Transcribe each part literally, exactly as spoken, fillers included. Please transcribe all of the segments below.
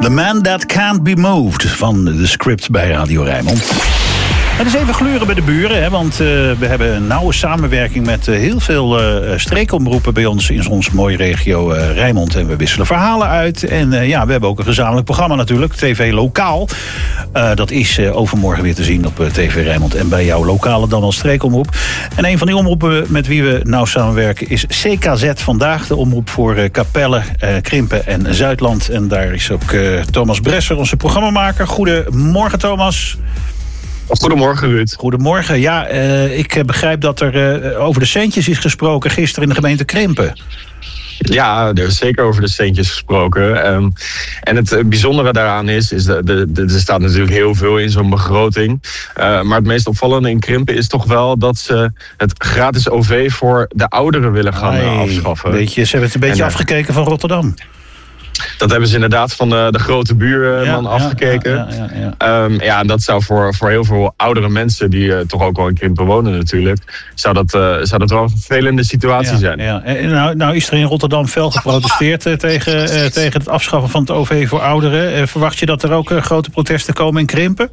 The Man That Can't Be Moved van de Script bij Radio Rijnmond. Het is even gluren bij de buren, hè, want uh, we hebben een nauwe samenwerking met uh, heel veel uh, streekomroepen bij ons in onze mooie regio uh, Rijnmond. En we wisselen verhalen uit. En uh, ja, we hebben ook een gezamenlijk programma natuurlijk, T V Lokaal. Uh, dat is uh, overmorgen weer te zien op uh, T V Rijnmond en bij jouw lokale dan als streekomroep. En een van die omroepen met wie we nauw samenwerken is C K Z Vandaag. De omroep voor uh, Capelle, uh, Krimpen en Zuidland. En daar is ook uh, Thomas Bresser, onze programmamaker. Goedemorgen, Thomas. Goedemorgen, Ruud. Goedemorgen. Ja, uh, ik begrijp dat er uh, over de centjes is gesproken gisteren in de gemeente Krimpen. Ja, er is zeker over de centjes gesproken. Um, en het uh, bijzondere daaraan is, is de, de, de, er staat natuurlijk heel veel in zo'n begroting. Uh, maar het meest opvallende in Krimpen is toch wel dat ze het gratis O V voor de ouderen willen gaan Ai, afschaffen. Beetje, ze hebben het een beetje en, afgekeken van Rotterdam. Dat hebben ze inderdaad van de, de grote buurman ja, afgekeken. Ja, ja, ja, ja. Um, ja, en dat zou voor, voor heel veel oudere mensen die uh, toch ook wel in Krimpen wonen natuurlijk, zou dat, uh, zou dat wel een vervelende situatie ja, zijn. Ja. En nou, nou is er in Rotterdam fel geprotesteerd uh, tegen, uh, tegen het afschaffen van het O V voor ouderen. Uh, verwacht je dat er ook uh, grote protesten komen in Krimpen?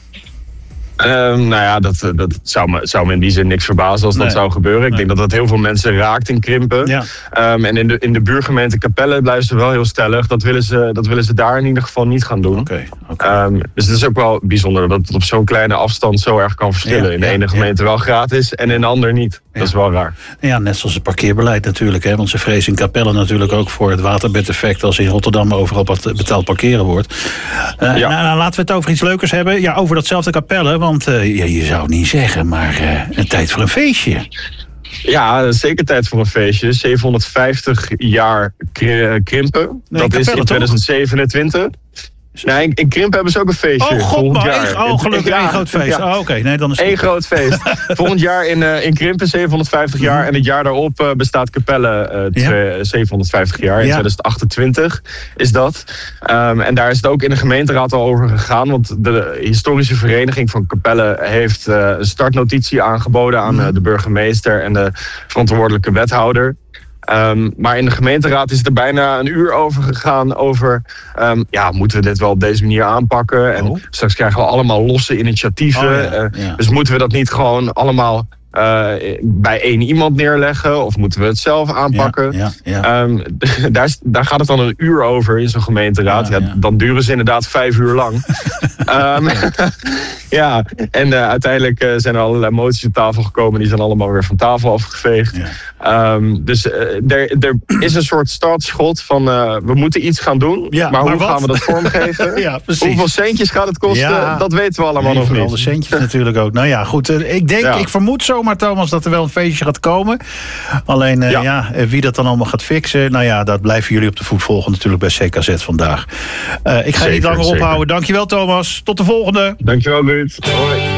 Um, nou ja, dat, dat zou, me, zou me in die zin niks verbazen als nee. dat zou gebeuren. Ik nee. denk dat dat heel veel mensen raakt in Krimpen. Ja. Um, en in de, in de buurgemeente Capelle blijven ze wel heel stellig. Dat willen ze, dat willen ze daar in ieder geval niet gaan doen. Okay, okay. Um, dus het is ook wel bijzonder dat het op zo'n kleine afstand zo erg kan verschillen. Ja, in de ja, ene gemeente ja. wel gratis en in de andere niet. Ja. Dat is wel raar. Ja, net zoals het parkeerbeleid natuurlijk. Hè? Want ze vrezen in Capelle natuurlijk ook voor het waterbedeffect als in Rotterdam overal betaald parkeren wordt. Uh, ja. nou, nou, laten we het over iets leukers hebben. Ja, over datzelfde Capelle. Want uh, ja, je zou het niet zeggen, maar uh, een tijd voor een feestje. Ja, zeker tijd voor een feestje. zevenhonderdvijftig jaar Krimpen. Nee, dat is in twintig zevenentwintig. Nee, in, in Krimpen hebben ze ook een feestje. Oh, god, maar één, oh, gelukkig één groot feest. Ja. Oh, oké, okay. Nee, dan is het Eén groot feest. Volgend jaar in, uh, in Krimpen zevenhonderdvijftig jaar. Mm-hmm. En het jaar daarop uh, bestaat Capelle uh, ja. zevenhonderdvijftig jaar. In ja. twintig achtentwintig is dat. Um, en daar is het ook in de gemeenteraad al over gegaan. Want de historische vereniging van Capelle heeft uh, een startnotitie aangeboden aan uh, de burgemeester en de verantwoordelijke wethouder. Um, maar in de gemeenteraad is er bijna een uur over gegaan over, um, ja, moeten we dit wel op deze manier aanpakken? En oh. straks krijgen we allemaal losse initiatieven. Oh, ja, ja. Uh, dus moeten we dat niet gewoon allemaal uh, bij één iemand neerleggen? Of moeten we het zelf aanpakken? Ja, ja, ja. Um, daar, daar gaat het dan een uur over in zo'n gemeenteraad. Ja, ja. Ja, dan duren ze inderdaad vijf uur lang. um, ja, en uh, uiteindelijk uh, zijn er allerlei moties op tafel gekomen. Die zijn allemaal weer van tafel afgeveegd. Ja. Um, dus uh, er, er is een soort startschot van uh, we moeten iets gaan doen. Ja, maar, maar hoe wat? gaan we dat vormgeven? Ja, hoeveel centjes gaat het kosten? Ja. Dat weten we allemaal nee, nog niet. Alle centjes natuurlijk ook. Nou ja, goed. Uh, ik denk, ja. ik vermoed zomaar, Thomas, dat er wel een feestje gaat komen. Alleen uh, ja. Ja, wie dat dan allemaal gaat fixen, nou ja, dat blijven jullie op de voet volgen natuurlijk bij C K Z Vandaag. Uh, ik ga je niet langer ophouden. Dankjewel, Thomas. Tot de volgende. Dankjewel, Ruud. Hoi.